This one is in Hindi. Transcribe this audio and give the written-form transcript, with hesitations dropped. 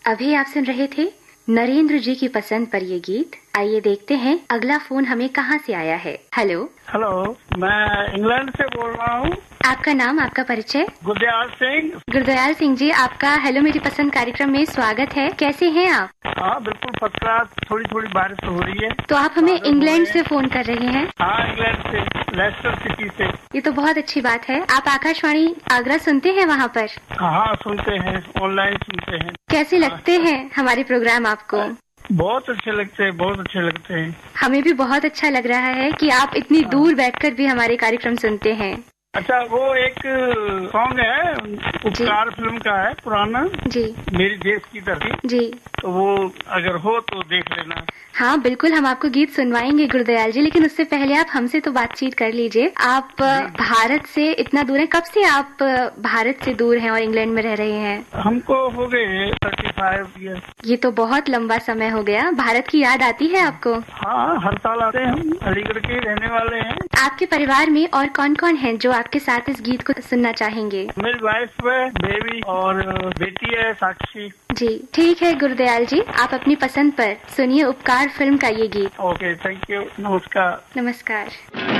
अभी आप सुन रहे थे नरेंद्र जी की पसंद पर ये गीत। आइए देखते हैं अगला फोन हमें कहाँ से आया है। हेलो। हेलो, मैं इंग्लैंड से बोल रहा हूँ। आपका नाम, आपका परिचय? गुरदयाल सिंह। गुरदयाल सिंह जी, आपका हेलो मेरी पसंद कार्यक्रम में स्वागत है। कैसे हैं आप? हाँ बिल्कुल फर्स्ट क्लास। थोड़ी थोड़ी बारिश हो रही है। तो आप हमें इंग्लैंड से फोन कर रहे हैं? हाँ, इंग्लैंड से, लेस्टर सिटी से। ये तो बहुत अच्छी बात है। आप आकाशवाणी आगरा सुनते हैं वहाँ पर? हाँ सुनते हैं, ऑनलाइन सुनते हैं। कैसे लगते हैं हमारे प्रोग्राम आपको? बहुत अच्छे लगते हैं, बहुत अच्छे लगते हैं। हमें भी बहुत अच्छा लग रहा है कि आप इतनी दूर बैठकर भी हमारे कार्यक्रम सुनते हैं। अच्छा, वो एक सॉन्ग है, उपकार फिल्म का है, पुराना जी, मेरी देश की धरती जी। तो वो अगर हो तो देख लेना। हाँ बिल्कुल, हम आपको गीत सुनवाएंगे गुरदयाल जी, लेकिन उससे पहले आप हमसे तो बातचीत कर लीजिए। आप भारत से इतना दूर हैं, कब से आप भारत से दूर हैं और इंग्लैंड में रह रहे हैं? हमको हो गए 35 ईयर। ये तो बहुत लंबा समय हो गया। भारत की याद आती है आपको? हाँ, हर साल आते हैं। हम अलीगढ़ के रहने वाले हैं। आपके परिवार में और कौन कौन है जो आपके साथ इस गीत को सुनना चाहेंगे? मेरी वाइफ है, बेबी और बेटी है साक्षी। जी ठीक है गुरदयाल जी, आप अपनी पसंद पर सुनिए उपकार फिल्म का ये गीत। ओके, थैंक यू, नमस्कार। नमस्कार।